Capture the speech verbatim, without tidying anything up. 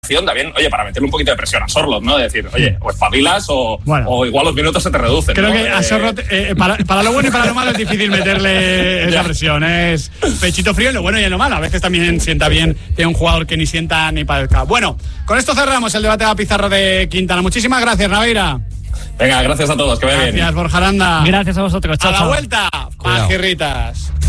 también, oye, para meterle un poquito de presión a Sorloth, ¿no? De decir, oye, o espabilas o, bueno, o igual los minutos se te reducen. Creo ¿no? que a Sorloth, eh, para, para lo bueno y para lo malo es difícil meterle esa presión. Es pechito frío en lo bueno y en lo malo. A veces también sienta bien que un jugador que ni sienta ni padezca. Bueno, con esto cerramos el debate de la pizarra de Quintana. Muchísimas gracias, Naveira. Venga, gracias a todos, que vaya bien. Gracias, Borja Aranda. Gracias a vosotros, chao. A la chao. vuelta, Pajirritas.